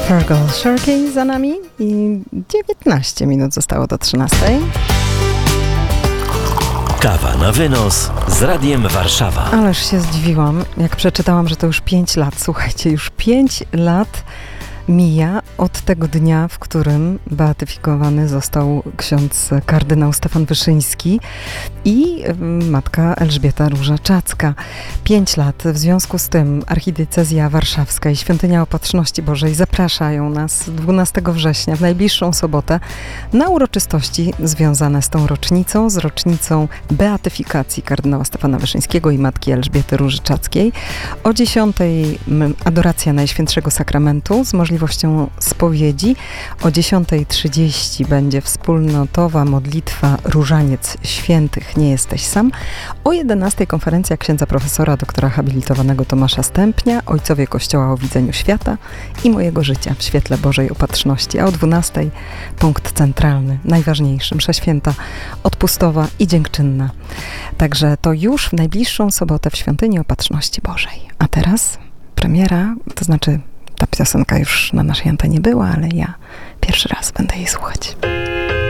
Fergal Shirky za nami i 19 minut zostało do 13. Kawa na wynos z Radiem Warszawa. Ależ się zdziwiłam, jak przeczytałam, że to już 5 lat. Słuchajcie, już 5 lat mija od tego dnia, w którym beatyfikowany został ksiądz kardynał Stefan Wyszyński i matka Elżbieta Róża-Czacka. 5 lat. W związku z tym Archidiecezja Warszawska i Świątynia Opatrzności Bożej zapraszają nas 12 września, w najbliższą sobotę, na uroczystości związane z tą rocznicą, z rocznicą beatyfikacji kardynała Stefana Wyszyńskiego i matki Elżbiety Róży-Czackiej. O 10 adoracja Najświętszego Sakramentu z możliwością spowiedzi. O 10:30 będzie wspólnotowa modlitwa Różaniec Świętych, nie jesteś sam. O 11 konferencja księdza profesora doktora habilitowanego Tomasza Stępnia, Ojcowie Kościoła o widzeniu świata i mojego życia w świetle Bożej Opatrzności. A o 12 punkt centralny, najważniejszy, msza święta odpustowa i dziękczynna. Także to już w najbliższą sobotę w Świątyni Opatrzności Bożej. A teraz premiera, to znaczy ta piosenka już na naszej antenie była, ale ja pierwszy raz będę jej słuchać.